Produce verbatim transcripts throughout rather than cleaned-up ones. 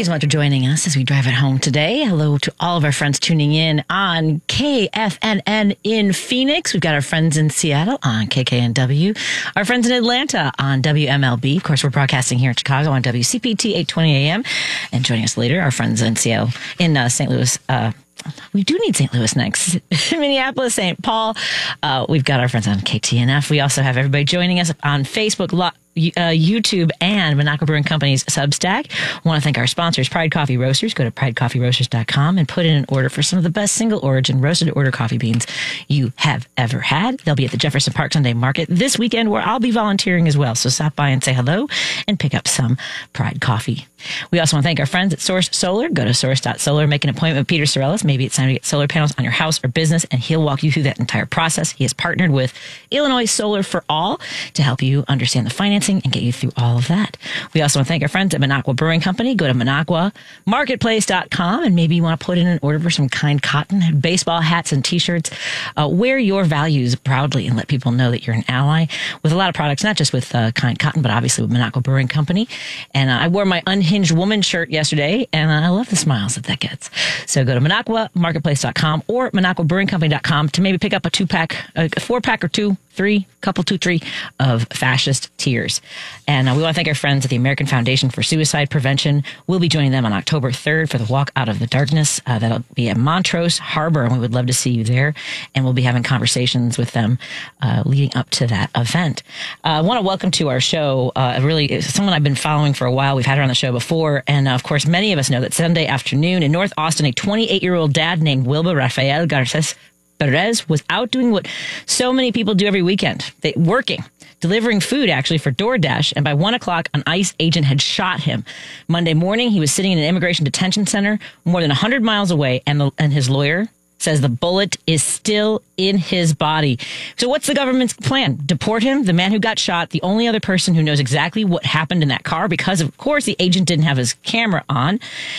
you so much for joining us as we drive it home today. Hello to all of our friends tuning in on K F N N in Phoenix. We've got our friends in Seattle on K K N W, our friends in Atlanta on W M L B. Of course, we're broadcasting here in Chicago on W C P T eight twenty A M. And joining us later, our friends in Seattle, in uh, Saint Louis. Uh, we do need Saint Louis next. Minneapolis, Saint Paul. Uh, we've got our friends on K T N F. We also have everybody joining us on Facebook, Lo- Uh, YouTube, and Minocqua Brewing Company's Substack. I want to thank our sponsors, Pride Coffee Roasters. Go to pride coffee roasters dot com and put in an order for some of the best single origin roasted order coffee beans you have ever had. They'll be at the Jefferson Park Sunday Market this weekend, where I'll be volunteering as well. So stop by and say hello and pick up some Pride Coffee. We also want to thank our friends at Source Solar. Go to source dot solar, make an appointment with Peter Sorellis. Maybe it's time to get solar panels on your house or business, and he'll walk you through that entire process. He has partnered with Illinois Solar for All to help you understand the financing and get you through all of that. We also want to thank our friends at Minocqua Brewing Company. Go to minocqua marketplace dot com, and maybe you want to put in an order for some Kind Cotton, baseball hats, and T-shirts. Uh, wear your values proudly and let people know that you're an ally with a lot of products, not just with uh, Kind Cotton, but obviously with Minocqua Brewing Company. And uh, I wore my Unhinged Woman shirt yesterday, and uh, I love the smiles that that gets. So go to minocqua marketplace dot com or minocqua brewing company dot com to maybe pick up a two-pack, a four-pack or two, three, couple, two, three of fascist tears. And uh, we want to thank our friends at the American Foundation for Suicide Prevention. We'll be joining them on October third for the Walk Out of the Darkness. Uh, that'll be at Montrose Harbor, and we would love to see you there. And we'll be having conversations with them uh, leading up to that event. Uh, I want to welcome to our show, uh, really, someone I've been following for a while. We've had her on the show before. And uh, of course, many of us know that Sunday afternoon in North Austin, a twenty-eight-year-old dad named Wilbur Rafael Garces Perez was out doing what so many people do every weekend. They working, delivering food actually for DoorDash. And by one o'clock, an ICE agent had shot him. Monday morning, he was sitting in an immigration detention center more than one hundred miles away. And, the, and his lawyer says the bullet is still in his body. So what's the government's plan? Deport him, the man who got shot, the only other person who knows exactly what happened in that car, because of course the agent didn't have his camera on.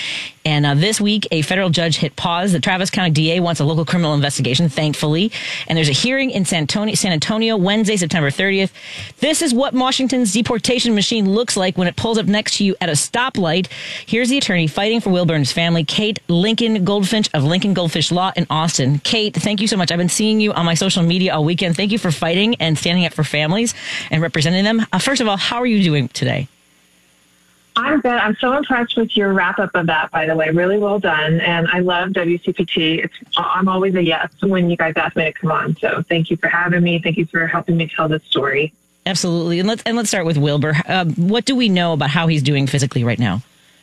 And uh, this week, a federal judge hit pause. The Travis County D A wants a local criminal investigation, thankfully. And there's a hearing in San Antonio, San Antonio, Wednesday, September thirtieth. This is what Washington's deportation machine looks like when it pulls up next to you at a stoplight. Here's the attorney fighting for Wilbur and his family, Kate Lincoln Goldfinch of Lincoln Goldfish Law in Austin. Kate, thank you so much. I've been seeing you on my social media all weekend. Thank you for fighting and standing up for families and representing them. Uh, first of all, how are you doing today? I'm good. I'm so impressed with your wrap up of that, by the way. Really well done. And I love W C P T. It's, I'm always a yes when you guys ask me to come on. So thank you for having me. Thank you for helping me tell this story. Absolutely. And let's, and let's start with Wilbur. Um, what do we know about how he's doing physically right now?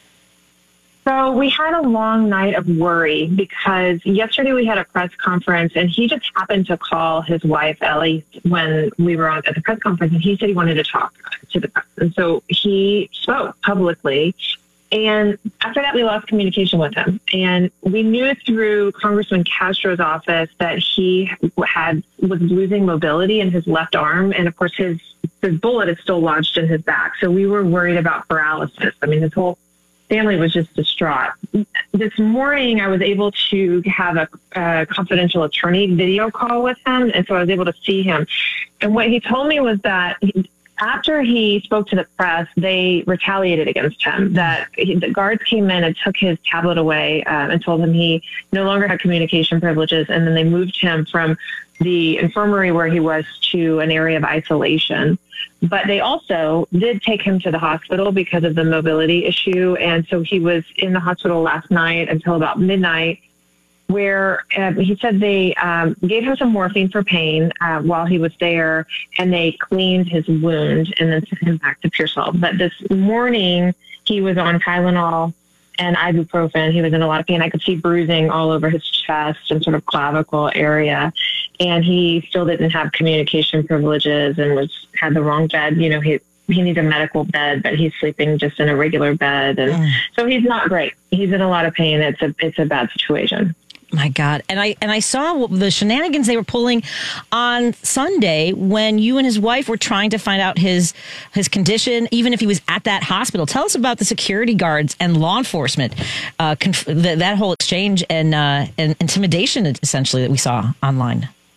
So we had a long night of worry because yesterday we had a press conference and he just happened to call his wife, Ellie, when we were on at the press conference, and he said he wanted to talk to the press. And so he spoke publicly. And after that, we lost communication with him. And we knew through Congressman Castro's office that he had was losing mobility in his left arm. And of course, his, his bullet is still lodged in his back. So we were worried about paralysis. I mean, his whole family was just distraught. This morning, I was able to have a, a confidential attorney video call with him, and so I was able to see him. And what he told me was that he, after he spoke to the press, they retaliated against him, that he, the guards came in and took his tablet away uh, and told him he no longer had communication privileges, and then they moved him from the infirmary where he was to an area of isolation. But they also did take him to the hospital because of the mobility issue. And so he was in the hospital last night until about midnight, where uh, he said they um, gave him some morphine for pain uh, while he was there, and they cleaned his wound and then sent him back to Pearsall. But this morning, he was on Tylenol and ibuprofen. He was in a lot of pain. I could see bruising all over his chest and sort of clavicle area. And he still didn't have communication privileges and was had the wrong bed. You know, he he needs a medical bed, but he's sleeping just in a regular bed. And mm. so he's not great. He's in a lot of pain. It's a it's a bad situation. My God. And I and I saw the shenanigans they were pulling on Sunday when you and his wife were trying to find out his his condition, even if he was at that hospital. Tell us about the security guards and law enforcement, uh, conf- the, that whole exchange and, uh, and intimidation, essentially, that we saw online.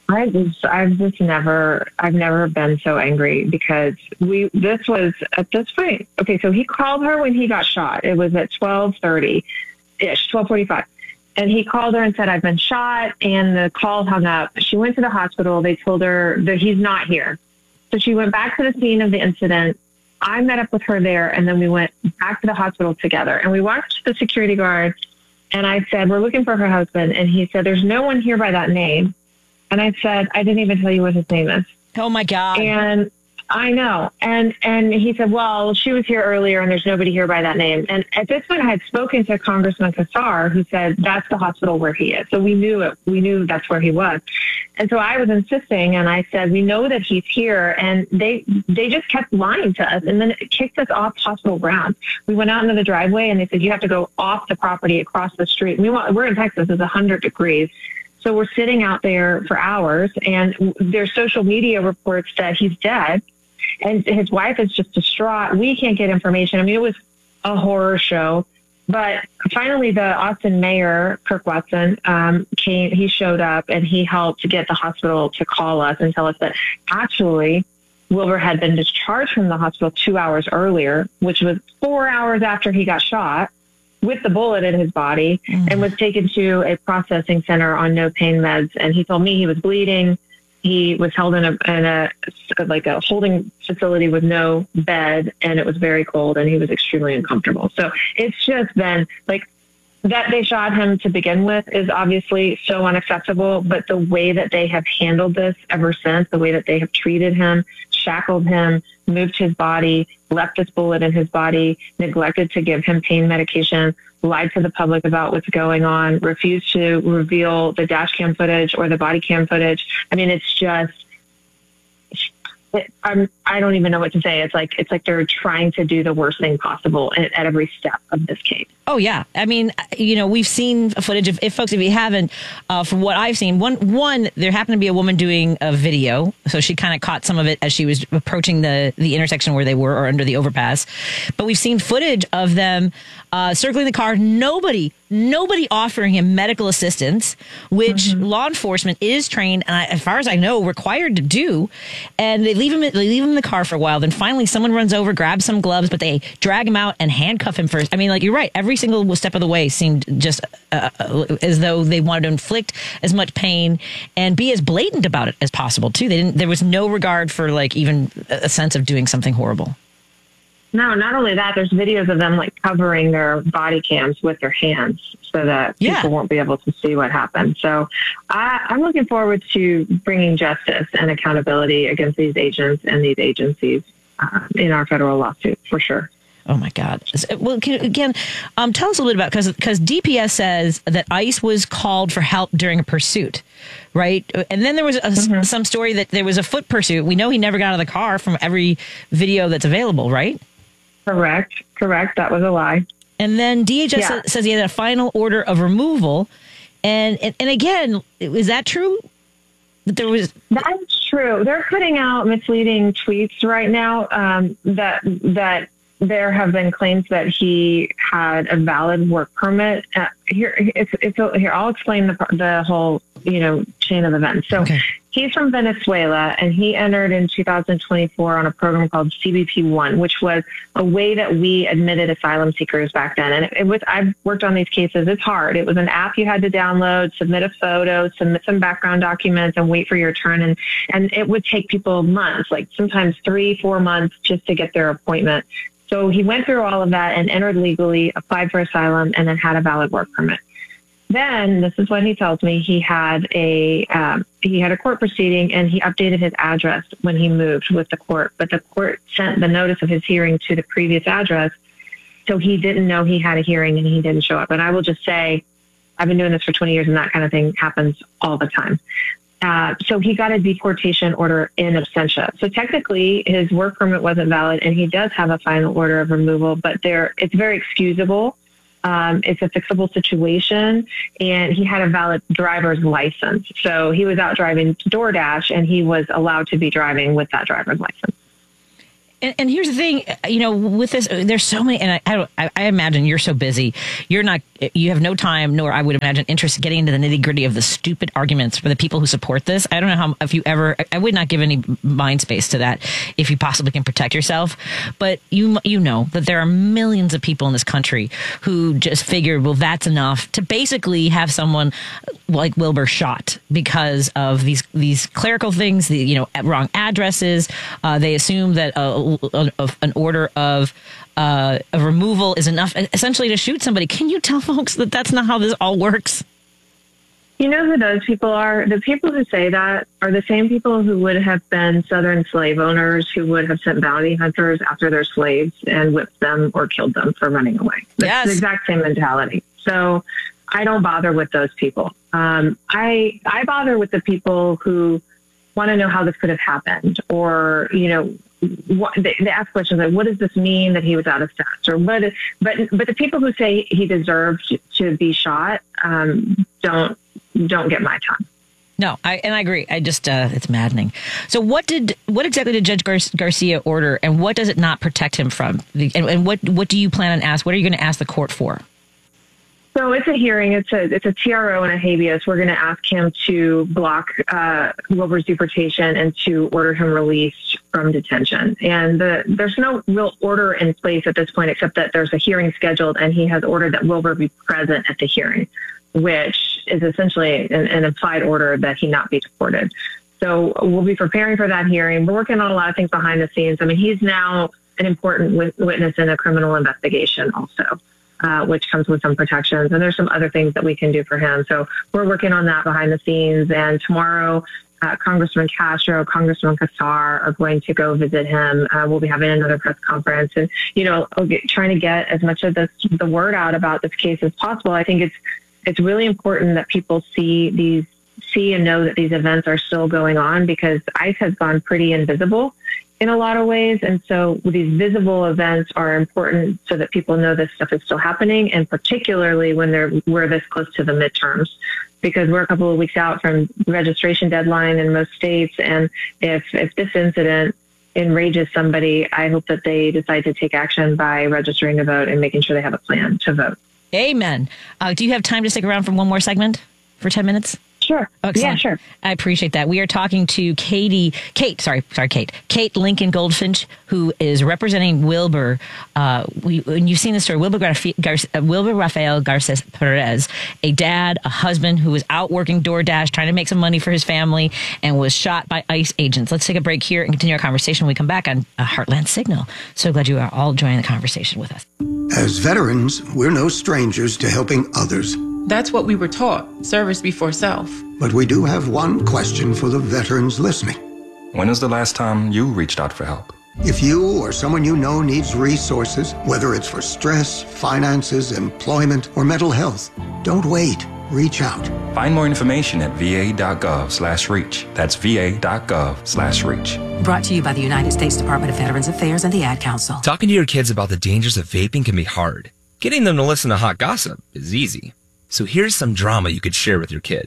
I just, I've just never, I've never been so angry because we, this was at this point. Okay. So he called her when he got shot. It was at twelve thirty ish, twelve forty-five. And he called her and said, I've been shot. And the call hung up. She went to the hospital. They told her that he's not here. So she went back to the scene of the incident. I met up with her there. And then we went back to the hospital together. And we walked to the security guard. And I said, we're looking for her husband. And he said, there's no one here by that name. And I said, I didn't even tell you what his name is. Oh, my God. And I know. And and he said, well, she was here earlier and there's nobody here by that name. And at this point, I had spoken to Congressman Kassar, who said that's the hospital where he is. So we knew it. We knew that's where he was. And so I was insisting, and I said, we know that he's here. And they they just kept lying to us. And then it kicked us off hospital grounds. We went out into the driveway, and they said, you have to go off the property across the street. We want, we're in Texas. It's one hundred degrees. So we're sitting out there for hours, and there's social media reports that he's dead. And his wife is just distraught. We can't get information. I mean, it was a horror show. But finally, the Austin mayor, Kirk Watson, um, came. He showed up, and he helped to get the hospital to call us and tell us that actually Wilbur had been discharged from the hospital two hours earlier, which was four hours after he got shot, with the bullet in his body, mm. and was taken to a processing center on no pain meds. And he told me he was bleeding. He was held in a, in a, like a holding facility with no bed, and it was very cold, and he was extremely uncomfortable. So it's just been like that they shot him to begin with is obviously so unacceptable, but the way that they have handled this ever since, the way that they have treated him, shackled him, moved his body, left this bullet in his body, neglected to give him pain medication, lied to the public about what's going on, refused to reveal the dash cam footage or the body cam footage. I mean, it's just, it, I'm, I don't even know what to say. It's like, it's like they're trying to do the worst thing possible at, at every step of this case. Oh, yeah. I mean, you know, we've seen footage of, if folks, if you haven't, uh, from what I've seen, one, one, there happened to be a woman doing a video. So she kind of caught some of it as she was approaching the, the intersection where they were, or under the overpass. But we've seen footage of them uh, circling the car. Nobody, nobody offering him medical assistance, which mm-hmm. law enforcement is trained, and I, as far as I know, required to do. And they leave him, they leave him in the car for a while. Then finally someone runs over, grabs some gloves, but they drag him out and handcuff him first. I mean, like, you're right. Every single step of the way seemed just uh, as though they wanted to inflict as much pain and be as blatant about it as possible too. They didn't. There was no regard for like even a sense of doing something horrible. No, not only that. There's videos of them like covering their body cams with their hands so that yeah. people won't be able to see what happened. So I, I'm looking forward to bringing justice and accountability against these agents and these agencies uh, in our federal lawsuit for sure. Oh, my God. Well, again, um, tell us a little bit about, because because D P S says that ICE was called for help during a pursuit, right? And then there was a, mm-hmm. some story that there was a foot pursuit. We know he never got out of the car from every video that's available, right? Correct. Correct. That was a lie. And then D H S yeah. says he had a final order of removal. And, and, and again, is that true? That there was... That's true. They're putting out misleading tweets right now um, that that... there have been claims that he had a valid work permit. Uh, here, it's, it's a, here. I'll explain the the whole, you know, chain of events. So okay. He's from Venezuela, and he entered in two thousand twenty-four on a program called C B P one, which was a way that we admitted asylum seekers back then. And it, it was, I've worked on these cases. It's hard. It was an app you had to download, submit a photo, submit some background documents, and wait for your turn. And, and it would take people months, like sometimes three, four months just to get their appointment. So he went through all of that and entered legally, applied for asylum, and then had a valid work permit. Then, this is what he tells me, he had a um, he had a court proceeding, and he updated his address when he moved with the court. But the court sent the notice of his hearing to the previous address, so he didn't know he had a hearing, and he didn't show up. And I will just say, I've been doing this for twenty years, and that kind of thing happens all the time. Uh, so he got a deportation order in absentia. So technically, his work permit wasn't valid, and he does have a final order of removal, but there it's very excusable. Um, it's a fixable situation, and he had a valid driver's license. So he was out driving DoorDash, and he was allowed to be driving with that driver's license. And, and here's the thing, you know, with this, there's so many, and I, I, don't, I, I imagine you're so busy, you're not, you have no time, nor I would imagine interest in getting into the nitty gritty of the stupid arguments for the people who support this. I don't know how, if you ever, I would not give any mind space to that if you possibly can protect yourself. But you, you know that there are millions of people in this country who just figured, well, that's enough to basically have someone like Wilbur shot because of these, these clerical things, the, you know, wrong addresses. Uh, they assume that uh, of an order of uh, a removal is enough essentially to shoot somebody. Can you tell folks that that's not how this all works? You know who those people are? The people who say that are the same people who would have been Southern slave owners who would have sent bounty hunters after their slaves and whipped them or killed them for running away. That's yes. the exact same mentality. So I don't bother with those people. Um, I I bother with the people who want to know how this could have happened, or, you know, what, they, they ask questions like, what does this mean that he was out of stats? Or what, but, but the people who say he deserved to be shot, um, don't, don't get my time. No, I, and I agree. I just, uh, it's maddening. So what did, what exactly did Judge Gar- Garcia order, and what does it not protect him from? And, and what, what do you plan on ask? What are you going to ask the court for? So it's a hearing. It's a it's a T R O and a habeas. We're going to ask him to block uh, Wilbur's deportation and to order him released from detention. And the, there's no real order in place at this point, except that there's a hearing scheduled, and he has ordered that Wilbur be present at the hearing, which is essentially an, an implied order that he not be deported. So we'll be preparing for that hearing. We're working on a lot of things behind the scenes. I mean, he's now an important wit- witness in a criminal investigation also. Uh, which comes with some protections. And there's some other things that we can do for him. So we're working on that behind the scenes. And tomorrow, uh, Congressman Castro, Congressman Kassar are going to go visit him. Uh, we'll be having another press conference and, you know, trying to get as much of this, the word out about this case as possible. I think it's, it's really important that people see these, see and know that these events are still going on, because ICE has gone pretty invisible in a lot of ways. And so these visible events are important so that people know this stuff is still happening, and particularly when they're, we're this close to the midterms, because we're a couple of weeks out from registration deadline in most states. And if, if this incident enrages somebody, I hope that they decide to take action by registering to vote and making sure they have a plan to vote. Amen. Uh, do you have time to stick around for one more segment for ten minutes? Sure. Excellent. Yeah, sure. I appreciate that. We are talking to Katie, Kate, sorry, sorry, Kate, Kate Lincoln Goldfinch, who is representing Wilbur. Uh, we, and you've seen this story, Wilbur, Garf- Gar- Wilbur Rafael Garces Perez, a dad, a husband who was out working DoorDash, trying to make some money for his family, and was shot by ICE agents. Let's take a break here and continue our conversation when we come back on uh, Heartland Signal. So glad you are all joining the conversation with us. As veterans, we're no strangers to helping others. That's what we were taught, service before self. But we do have one question for the veterans listening. When was the last time you reached out for help? If you or someone you know needs resources, whether it's for stress, finances, employment, or mental health, don't wait. Reach out. Find more information at va.gov slash reach. That's va.gov slash reach. Brought to you by the United States Department of Veterans Affairs and the Ad Council. Talking to your kids about the dangers of vaping can be hard. Getting them to listen to hot gossip is easy. So here's some drama you could share with your kid.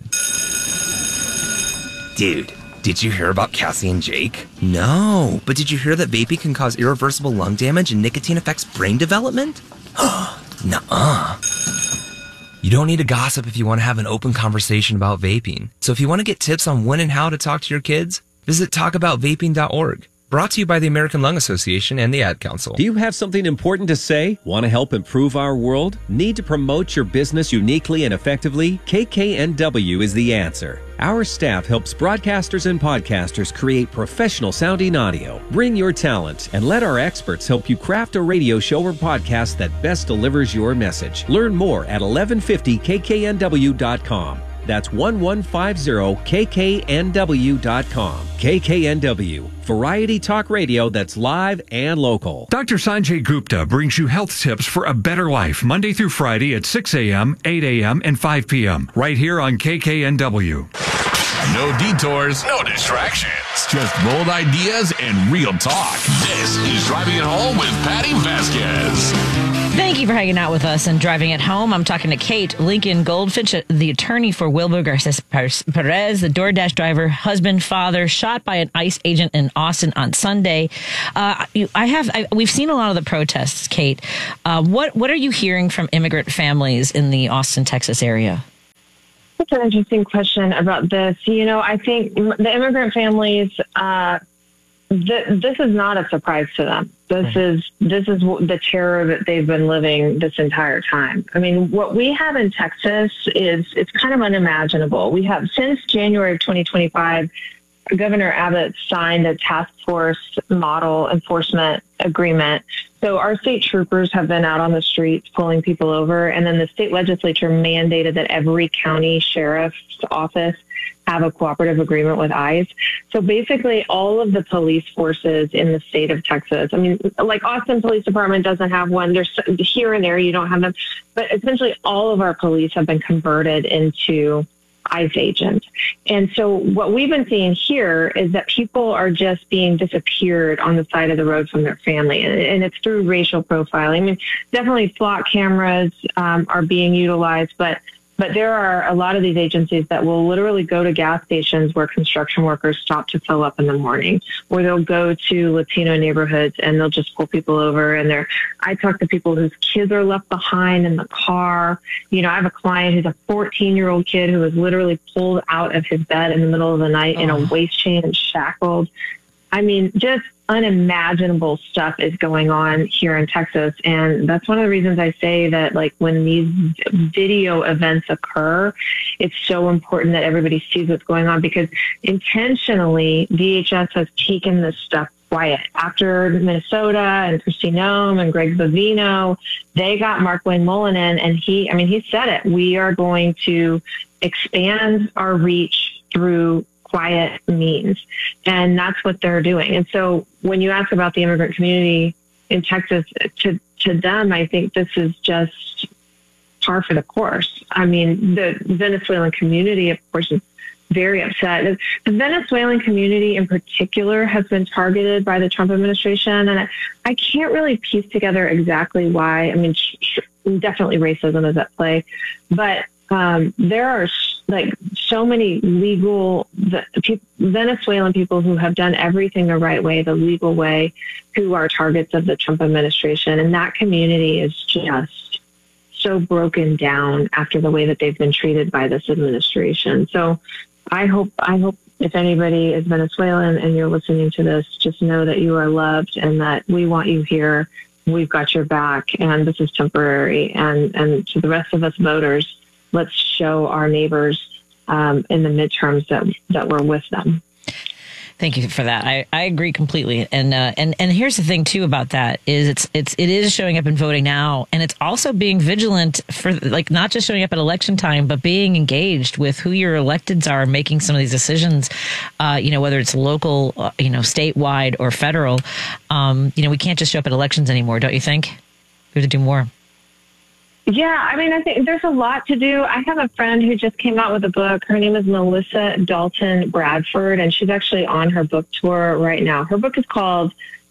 Dude, did you hear about Cassie and Jake? No, but did you hear that vaping can cause irreversible lung damage and nicotine affects brain development? Nuh-uh. You don't need to gossip if you want to have an open conversation about vaping. So if you want to get tips on when and how to talk to your kids, visit talk about vaping dot org. Brought to you by the American Lung Association and the Ad Council. Do you have something important to say? Want to help improve our world? Need to promote your business uniquely and effectively? K K N W is the answer. Our staff helps broadcasters and podcasters create professional sounding audio. Bring your talent and let our experts help you craft a radio show or podcast that best delivers your message. Learn more at eleven fifty K K N W dot com. That's eleven fifty K K N W dot com. K K N W, variety talk radio that's live and local. Doctor Sanjay Gupta brings you health tips for a better life Monday through Friday at six a.m., eight a.m., and five p.m. right here on K K N W. No detours, no distractions. Just bold ideas and real talk. This is Driving It Home with Patty Vasquez. Thank Thank you for hanging out with us and driving it home. I'm talking to Kate Lincoln Goldfinch, the attorney for Wilber Garces Perez, the DoorDash driver, husband, father, shot by an ICE agent in Austin on Sunday. Uh, I have, I, we've seen a lot of the protests, Kate. Uh, what, what are you hearing from immigrant families in the Austin, Texas area? That's an interesting question about this. You know, I think the immigrant families, uh, th- this is not a surprise to them. This is this is the terror that they've been living this entire time. I mean, what we have in Texas is it's kind of unimaginable. We have since January of twenty twenty-five, Governor Abbott signed a task force model enforcement agreement. So our state troopers have been out on the streets pulling people over, and then the state legislature mandated that every county sheriff's office have a cooperative agreement with ICE. So basically all of the police forces in the state of Texas, I mean, like Austin Police Department doesn't have one. There's here and there, you don't have them. But essentially all of our police have been converted into ICE agents. And so what we've been seeing here is that people are just being disappeared on the side of the road from their family. And, and it's through racial profiling. I mean, definitely flock cameras um, are being utilized, but But there are a lot of these agencies that will literally go to gas stations where construction workers stop to fill up in the morning, or they'll go to Latino neighborhoods and they'll just pull people over. And they're, I talk to people whose kids are left behind in the car. You know, I have a client who's a fourteen year old kid who was literally pulled out of his bed in the middle of the night oh. in a waist chain and shackled. I mean, just unimaginable stuff is going on here in Texas. And that's one of the reasons I say that, like, when these video events occur, it's so important that everybody sees what's going on, because intentionally D H S has taken this stuff quiet. After Minnesota and Kristi Noem and Greg Bavino, they got Markwayne Mullin in, and he, I mean, he said it. We are going to expand our reach through quiet means. And that's what they're doing. And so when you ask about the immigrant community in Texas, to, to them, I think this is just par for the course. I mean, the Venezuelan community, of course, is very upset. The Venezuelan community in particular has been targeted by the Trump administration. And I, I can't really piece together exactly why. I mean, sh- sh- definitely racism is at play, but um, there are like so many legal Venezuelan people who have done everything the right way, the legal way, who are targets of the Trump administration. And that community is just so broken down after the way that they've been treated by this administration. So I hope, I hope if anybody is Venezuelan and you're listening to this, just know that you are loved and that we want you here. We've got your back, and this is temporary. And, and to the rest of us voters, let's show our neighbors um, in the midterms that that we're with them. Thank you for that. I, I agree completely. And uh, and and here's the thing too about that is it's it's it is showing up and voting now, and it's also being vigilant for, like, not just showing up at election time, but being engaged with who your electeds are, making some of these decisions. Uh, you know, whether it's local, uh, you know, statewide or federal. Um, you know, we can't just show up at elections anymore, don't you think? We have to do more. Yeah, I mean, I think there's a lot to do. I have a friend who just came out with a book. Her name is Melissa Dalton Bradford, and she's actually on her book tour right now. Her book is called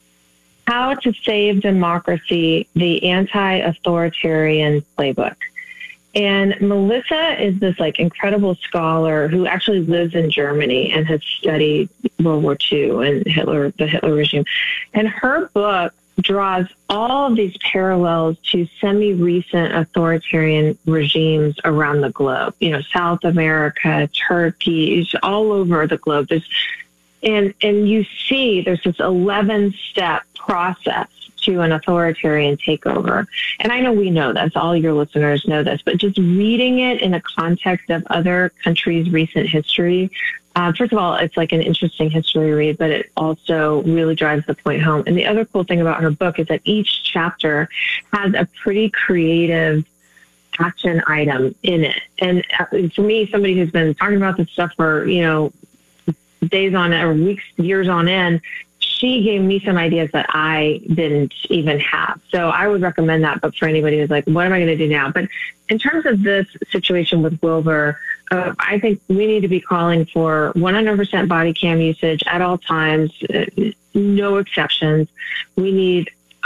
How to Save Democracy, the Anti-Authoritarian Playbook. And Melissa is this like incredible scholar who actually lives in Germany and has studied World War Two and Hitler, the Hitler regime. And her book draws all of these parallels to semi-recent authoritarian regimes around the globe. You know, South America, Turkey, all over the globe. There's, and and you see there's this eleven-step process to an authoritarian takeover. And I know we know this, all your listeners know this, but just reading it in the context of other countries' recent history, Uh, first of all, it's like an interesting history read, but it also really drives the point home. And the other cool thing about her book is that each chapter has a pretty creative action item in it. And for me, somebody who's been talking about this stuff for, you know, days on or weeks, years on end, she gave me some ideas that I didn't even have. So I would recommend that book for anybody who's like, what am I going to do now? But in terms of this situation with Wilber, uh, I think we need to be calling for one hundred percent body cam usage at all times, uh, no exceptions. We need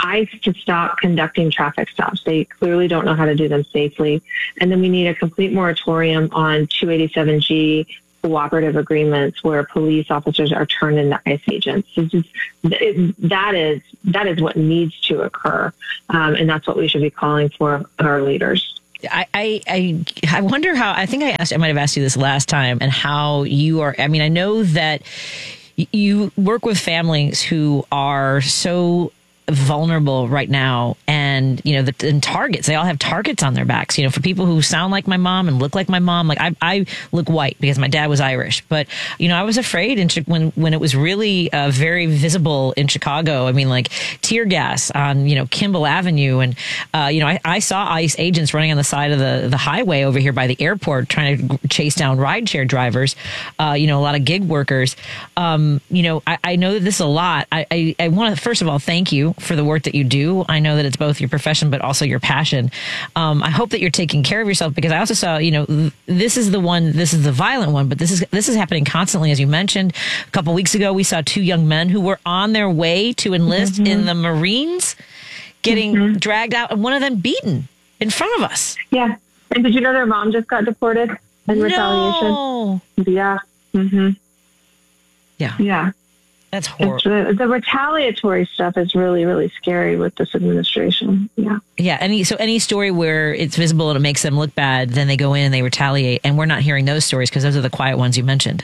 ICE to stop conducting traffic stops. They clearly don't know how to do them safely. And then we need a complete moratorium on two eighty-seven G cooperative agreements where police officers are turned into ICE agents. It's just, it, that is that is what needs to occur, um, and that's what we should be calling for our leaders. I, I, I, I wonder how, I think I asked, I might have asked you this last time, and how you are, I mean, I know that you work with families who are so vulnerable right now, and you know the and targets, they all have targets on their backs, you know, for people who sound like my mom and look like my mom. Like I, I look white because my dad was Irish, but you know, I was afraid in, when when it was really uh, very visible in Chicago. I mean, like tear gas on, you know, Kimball Avenue, and uh, you know, I, I saw ICE agents running on the side of the the highway over here by the airport trying to chase down rideshare drivers, uh, you know, a lot of gig workers. Um, you know, I, I know that this is a lot. I, I, I want to first of all thank you for the work that you do. I know that it's both your profession, but also your passion. Um, I hope that you're taking care of yourself, because I also saw, you know, th- this is the one, this is the violent one, but this is, this is happening constantly. As you mentioned, a couple weeks ago, we saw two young men who were on their way to enlist mm-hmm. in the Marines getting mm-hmm. dragged out, and one of them beaten in front of us. Yeah. And did you know their mom just got deported in no. retaliation? Yeah. Mm-hmm. Yeah. Yeah. That's horrible. It's, the retaliatory stuff is really, really scary with this administration. Yeah. Yeah. Any so any story where it's visible and it makes them look bad, then they go in and they retaliate, and we're not hearing those stories because those are the quiet ones you mentioned.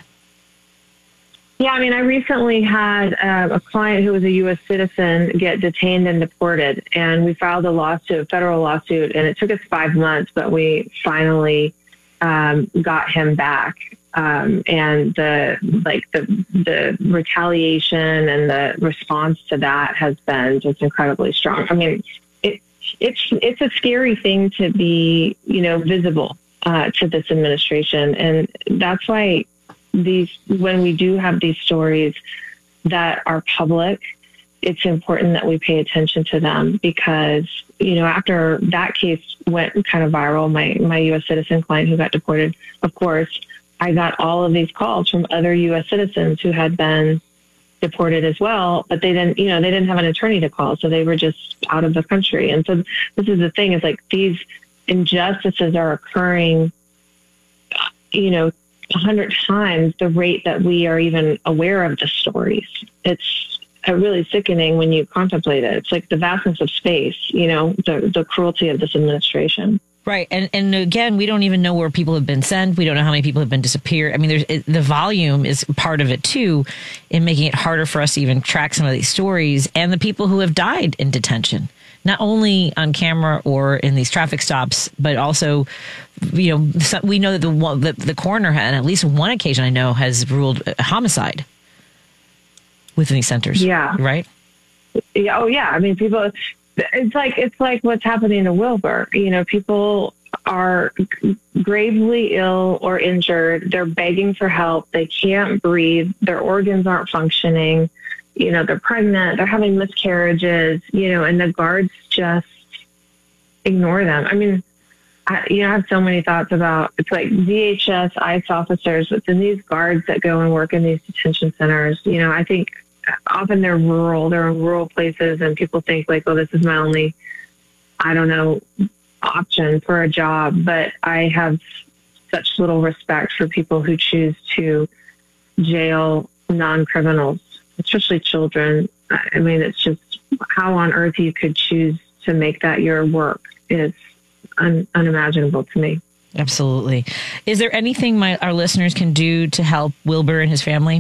Yeah, I mean, I recently had uh, a client who was a U S citizen get detained and deported, and we filed a lawsuit, a federal lawsuit, and it took us five months, but we finally um, got him back. Um, and the like the the retaliation and the response to that has been just incredibly strong. I mean, it it's it's a scary thing to be, you know, visible uh, to this administration, and that's why these when we do have these stories that are public, it's important that we pay attention to them, because you know, after that case went kind of viral, my my U S citizen client who got deported, of course, I got all of these calls from other U S citizens who had been deported as well, but they didn't, you know, they didn't have an attorney to call, so they were just out of the country. And so this is the thing, is like these injustices are occurring, you know, a hundred times the rate that we are even aware of the stories. It's uh, really sickening when you contemplate it. It's like the vastness of space, you know, the the cruelty of this administration. Right. And and again, we don't even know where people have been sent. We don't know how many people have been disappeared. I mean, there's it, the volume is part of it, too, in making it harder for us to even track some of these stories, and the people who have died in detention, not only on camera or in these traffic stops, but also, you know, we know that the, the, the coroner, on at least one occasion I know, has ruled a homicide within these centers. Yeah. Right? Yeah. Oh, yeah. I mean, people... It's like it's like what's happening to Wilbur. You know, people are gravely ill or injured. They're begging for help. They can't breathe. Their organs aren't functioning. You know, they're pregnant. They're having miscarriages. You know, and the guards just ignore them. I mean, I, you know, I have so many thoughts about. It's like D H S, ICE officers, but then these guards that go and work in these detention centers. You know, I think. Often they're rural, they're in rural places, and people think like, oh, this is my only, I don't know, option for a job. But I have such little respect for people who choose to jail non-criminals, especially children. I mean, it's just how on earth you could choose to make that your work is un- unimaginable to me. Absolutely. Is there anything my our listeners can do to help Wilbur and his family?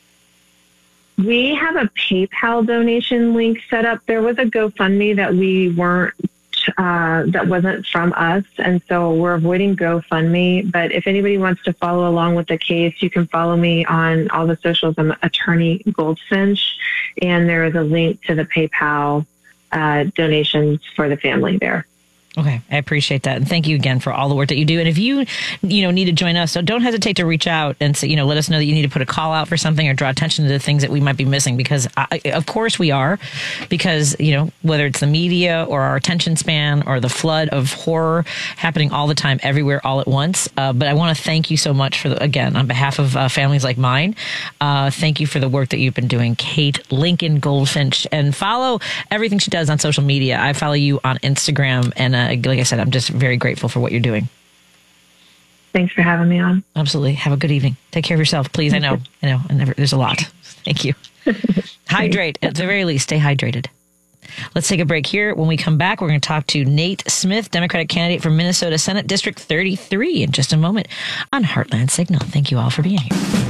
We have a PayPal donation link set up. There was a GoFundMe that we weren't, uh, that wasn't from us. And so we're avoiding GoFundMe. But if anybody wants to follow along with the case, you can follow me on all the socials. I'm Attorney Goldfinch. And there is a link to the PayPal uh, donations for the family there. Okay, I appreciate that. And thank you again for all the work that you do. And if you, you know, need to join us, so don't hesitate to reach out and say, you know, let us know that you need to put a call out for something or draw attention to the things that we might be missing, because I, of course we are, because, you know, whether it's the media or our attention span or the flood of horror happening all the time, everywhere, all at once. Uh, but I want to thank you so much for, the, again, on behalf of uh, families like mine, uh, thank you for the work that you've been doing, Kate Lincoln Goldfinch. And follow everything she does on social media. I follow you on Instagram, and uh, like I said, I'm just very grateful for what you're doing. Thanks for having me on. Absolutely. Have a good evening. Take care of yourself, please. I know, I know, I never, there's a lot. Thank you. Hydrate. At the very least, stay hydrated. Let's take a break here. When we come back, we're going to talk to Nate Smith, Democratic candidate for Minnesota Senate District thirty-three, in just a moment on Heartland Signal. Thank you all for being here.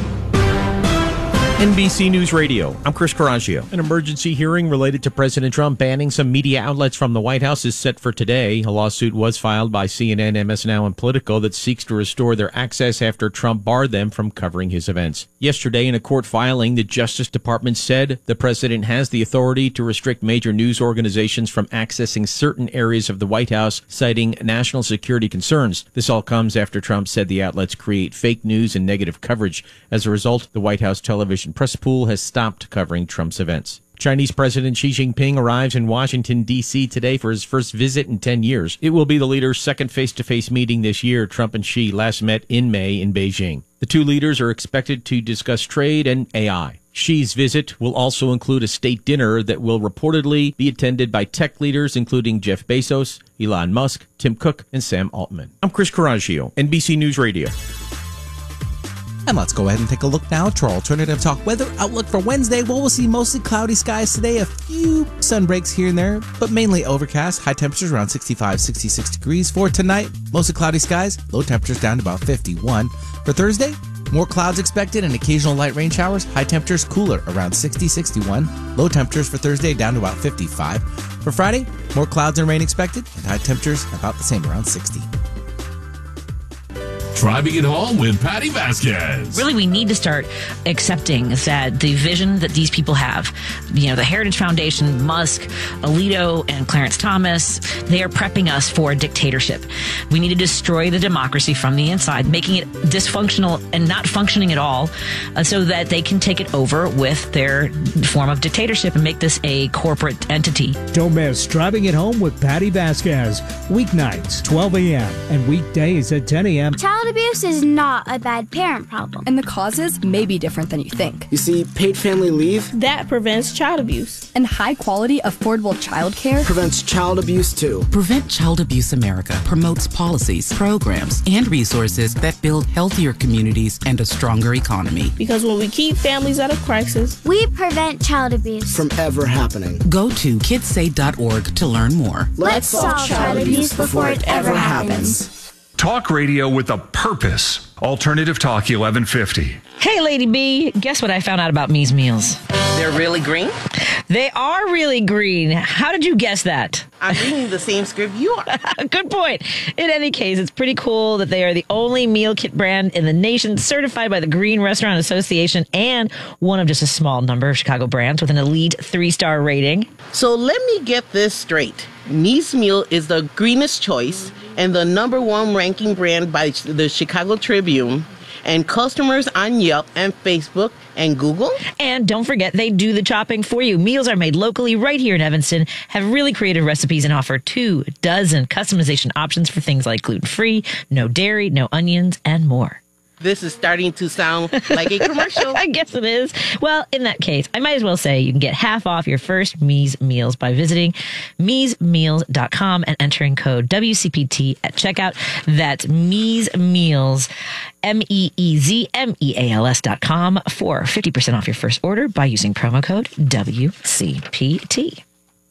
N B C News Radio, I'm Chris Coraggio. An emergency hearing related to President Trump banning some media outlets from the White House is set for today. A lawsuit was filed by C N N, M S N Now, and Politico that seeks to restore their access after Trump barred them from covering his events. Yesterday, in a court filing, the Justice Department said the president has the authority to restrict major news organizations from accessing certain areas of the White House, citing national security concerns. This all comes after Trump said the outlets create fake news and negative coverage. As a result, the White House television press pool has stopped covering Trump's events. Chinese President Xi Jinping arrives in Washington, D C today for his first visit in ten years. It will be the leaders' second face-to-face meeting this year. Trump and Xi last met in May in Beijing. The two leaders are expected to discuss trade and A I. Xi's visit will also include a state dinner that will reportedly be attended by tech leaders including Jeff Bezos, Elon Musk, Tim Cook, and Sam Altman. I'm Chris Coraggio, N B C News Radio. And let's go ahead and take a look now to our alternative talk weather outlook for Wednesday. Well, we'll see mostly cloudy skies today, a few sun breaks here and there, but mainly overcast. High temperatures around sixty-five, sixty-six degrees. For tonight, mostly cloudy skies, low temperatures down to about fifty-one. For Thursday, more clouds expected and occasional light rain showers. High temperatures cooler around sixty, sixty-one. Low temperatures for Thursday down to about fifty-five. For Friday, more clouds and rain expected and high temperatures about the same, around sixty. Driving it home with Patty Vasquez. Really, we need to start accepting that the vision that these people have, you know, the Heritage Foundation, Musk, Alito, and Clarence Thomas, they are prepping us for a dictatorship. We need to destroy the democracy from the inside, making it dysfunctional and not functioning at all, uh, so that they can take it over with their form of dictatorship and make this a corporate entity. Don't miss Driving It Home with Patty Vasquez. Weeknights, twelve a.m. and weekdays at ten a.m. Child abuse is not a bad parent problem. And the causes may be different than you think. You see, paid family leave that prevents child abuse. And high quality, affordable child care prevents child abuse too. Prevent Child Abuse America promotes policies, programs, and resources that build healthier communities and a stronger economy. Because when we keep families out of crisis, we prevent child abuse from ever happening. Go to kids say dot org to learn more. Let's solve child abuse before it ever happens. Talk radio with a purpose. Alternative Talk eleven fifty. Hey, Lady B, guess what I found out about Mies Meals? They're really green? They are really green. How did you guess that? I'm reading the same script you are. Good point. In any case, it's pretty cool that they are the only meal kit brand in the nation certified by the Green Restaurant Association and one of just a small number of Chicago brands with an elite three-star rating. So let me get this straight. Mies Meal is the greenest choice and the number one ranking brand by the Chicago Tribune and customers on Yelp and Facebook and Google. And don't forget, they do the chopping for you. Meals are made locally right here in Evanston, have really creative recipes, and offer two dozen customization options for things like gluten-free, no dairy, no onions, and more. This is starting to sound like a commercial. I guess it is. Well, in that case, I might as well say you can get half off your first Mies Meals by visiting mies meals dot com and entering code W C P T at checkout. That's Mies Meals, M E E Z M E A L S dot com for fifty percent off your first order by using promo code W C P T.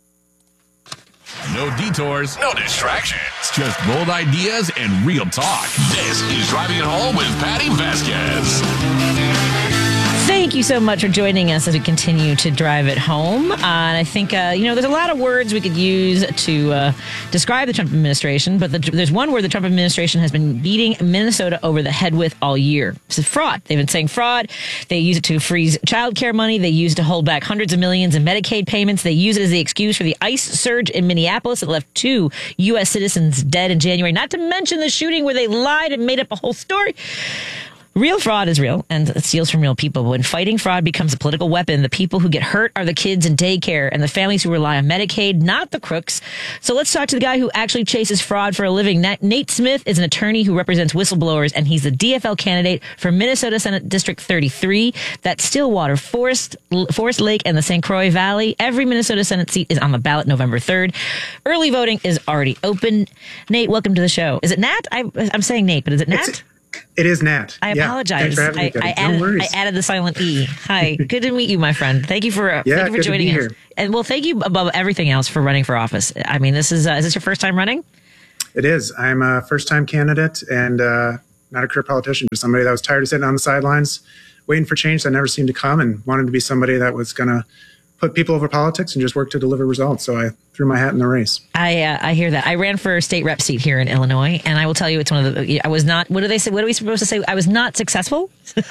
No detours, no distractions. Just bold ideas and real talk. This is Driving It Home with Patty Vasquez. Thank you so much for joining us as we continue to drive it home. Uh, and I think, uh, you know, there's a lot of words we could use to uh, describe the Trump administration, but the, there's one word the Trump administration has been beating Minnesota over the head with all year. It's fraud. They've been saying fraud. They use it to freeze child care money. They use it to hold back hundreds of millions in Medicaid payments. They use it as the excuse for the ICE surge in Minneapolis that left two U S citizens dead in January, not to mention the shooting where they lied and made up a whole story. Real fraud is real, and it steals from real people. But when fighting fraud becomes a political weapon, the people who get hurt are the kids in daycare and the families who rely on Medicaid, not the crooks. So let's talk to the guy who actually chases fraud for a living. Nate Smith is an attorney who represents whistleblowers, and he's the D F L candidate for Minnesota Senate District thirty-three. That's Stillwater, Forest, Forest Lake, and the Saint Croix Valley. Every Minnesota Senate seat is on the ballot November third. Early voting is already open. Nate, welcome to the show. Is it Nat? I, I'm saying Nate, but is it Nat? It's- It is Nat. I yeah, apologize. I, I, I, added, no I added the silent E. Hi. Good to meet you, my friend. Thank you for, uh, yeah, thank you for good joining to be us. Here. And well, thank you above everything else for running for office. I mean, this is, uh, is this your first time running? It is. I'm a first time candidate and uh, not a career politician, just somebody that was tired of sitting on the sidelines, waiting for change that never seemed to come, and wanted to be somebody that was going to put people over politics and just work to deliver results. So I threw my hat in the race. I uh, I hear that. I ran for a state rep seat here in Illinois, and I will tell you, it's one of the. I was not. What do they say? What are we supposed to say? I was not successful.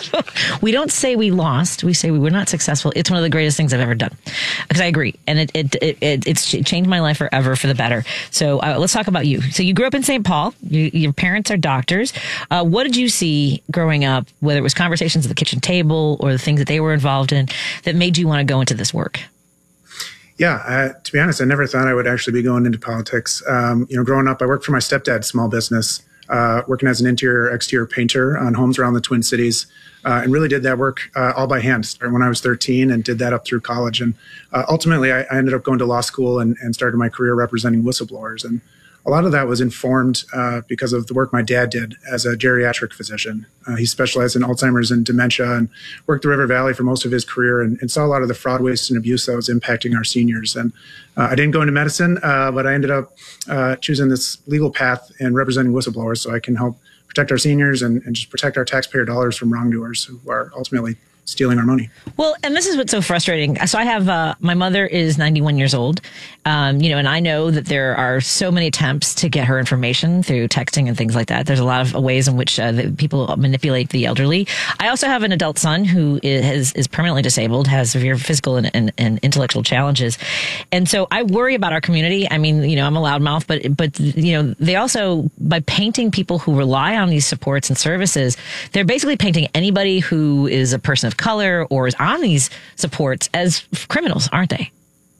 We don't say we lost. We say we were not successful. It's one of the greatest things I've ever done, because I agree, and it it, it, it it's changed my life forever for the better. So uh, let's talk about you. So you grew up in Saint Paul. You, your parents are doctors. Uh, what did you see growing up? Whether it was conversations at the kitchen table or the things that they were involved in that made you want to go into this work? Yeah, uh, to be honest, I never thought I would actually be going into politics. Um, you know, growing up, I worked for my stepdad's small business, uh, working as an interior, exterior painter on homes around the Twin Cities, uh, and really did that work uh, all by hand. Started when I was thirteen and did that up through college. And uh, ultimately, I, I ended up going to law school and, and started my career representing whistleblowers. And a lot of that was informed uh, because of the work my dad did as a geriatric physician. Uh, he specialized in Alzheimer's and dementia and worked the River Valley for most of his career, and, and saw a lot of the fraud, waste, and abuse that was impacting our seniors. And uh, I didn't go into medicine, uh, but I ended up uh, choosing this legal path and representing whistleblowers so I can help protect our seniors and, and just protect our taxpayer dollars from wrongdoers who are ultimately stealing our money. Well, and this is what's so frustrating. So I have, uh, my mother is ninety-one years old, um, you know, and I know that there are so many attempts to get her information through texting and things like that. There's a lot of ways in which uh, the people manipulate the elderly. I also have an adult son who is, is permanently disabled, has severe physical and, and, and intellectual challenges. And so I worry about our community. I mean, you know, I'm a loudmouth, but, but, you know, they also, by painting people who rely on these supports and services, they're basically painting anybody who is a person of color or is on these supports as criminals, aren't they?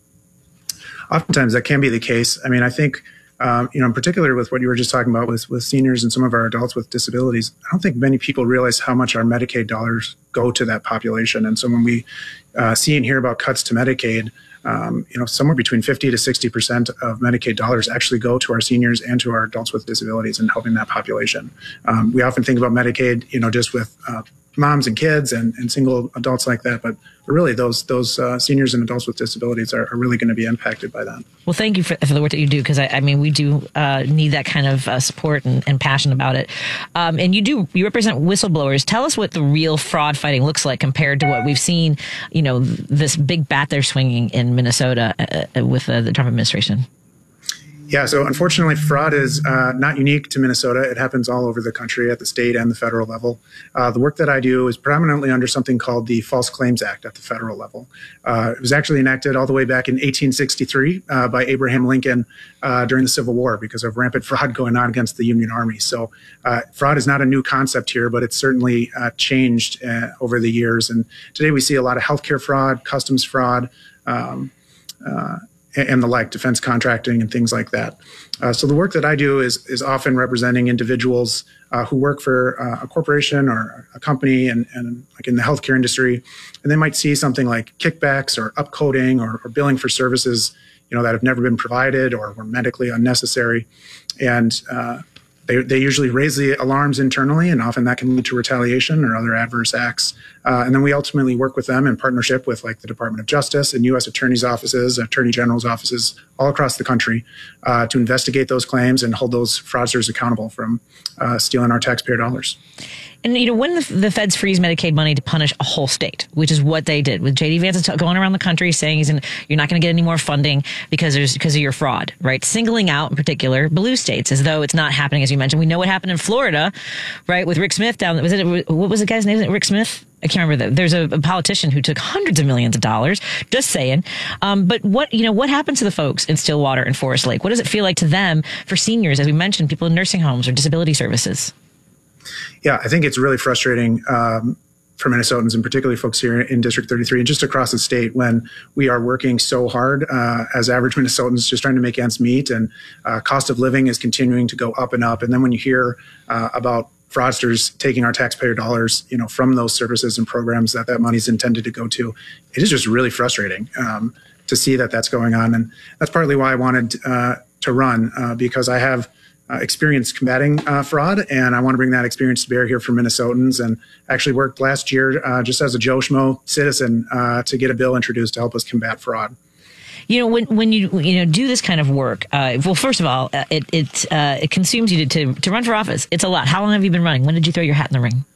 Oftentimes that can be the case. I mean, I think, um, you know, in particular with what you were just talking about with, with seniors and some of our adults with disabilities, I don't think many people realize how much our Medicaid dollars go to that population. And so when we uh, see and hear about cuts to Medicaid, um, you know, somewhere between fifty to sixty percent of Medicaid dollars actually go to our seniors and to our adults with disabilities and helping that population. Um, we often think about Medicaid, you know, just with uh, moms and kids and, and single adults like that. But really, those those uh, seniors and adults with disabilities are, are really going to be impacted by that. Well, thank you for, for the work that you do, because I, I mean, we do uh, need that kind of uh, support and, and passion about it. Um, and you do, you represent whistleblowers. Tell us what the real fraud fighting looks like compared to what we've seen, you know, this big bat they're swinging in Minnesota uh, with uh, the Trump administration. Yeah, so unfortunately, fraud is uh, not unique to Minnesota. It happens all over the country at the state and the federal level. Uh, the work that I do is predominantly under something called the False Claims Act at the federal level. Uh, it was actually enacted all the way back in eighteen sixty-three uh, by Abraham Lincoln uh, during the Civil War because of rampant fraud going on against the Union Army. So uh, fraud is not a new concept here, but it's certainly uh, changed uh, over the years. And today we see a lot of healthcare fraud, customs fraud, um, uh, and the like, defense contracting and things like that. Uh, so the work that I do is is often representing individuals uh, who work for uh, a corporation or a company and, and like in the healthcare industry, and they might see something like kickbacks or upcoding or, or billing for services, you know, that have never been provided or were medically unnecessary. And uh, they, they usually raise the alarms internally, and often that can lead to retaliation or other adverse acts. Uh, and then we ultimately work with them in partnership with like the Department of Justice and U S attorneys' offices, attorney general's offices all across the country uh, to investigate those claims and hold those fraudsters accountable from uh, stealing our taxpayer dollars. And, you know, when the, the feds freeze Medicaid money to punish a whole state, which is what they did with J D Vance t- going around the country saying he's in, you're not going to get any more funding because there's because of your fraud, right? Singling out in particular blue states as though it's not happening, as you mentioned. We know what happened in Florida, right, with Rick Smith down. Was it what was the guy's name? Was it Rick Smith? I can't remember that. There's a, a politician who took hundreds of millions of dollars. Just saying. Um, but what you know, what happens to the folks in Stillwater and Forest Lake? What does it feel like to them for seniors, as we mentioned, people in nursing homes or disability services? Yeah, I think it's really frustrating um, for Minnesotans, and particularly folks here in District thirty-three and just across the state, when we are working so hard uh, as average Minnesotans, just trying to make ends meet, and uh, cost of living is continuing to go up and up. And then when you hear uh, about fraudsters taking our taxpayer dollars, you know, from those services and programs that that money is intended to go to, it is just really frustrating um, to see that that's going on. And that's partly why I wanted uh, to run, uh, because I have Uh, experience combating uh, fraud, and I want to bring that experience to bear here for Minnesotans, and actually worked last year uh, just as a Joe Schmo citizen uh, to get a bill introduced to help us combat fraud. You know, when when you you know do this kind of work, uh, well, first of all, uh, it it uh, it consumes you to, to to run for office. It's a lot. How long have you been running? When did you throw your hat in the ring?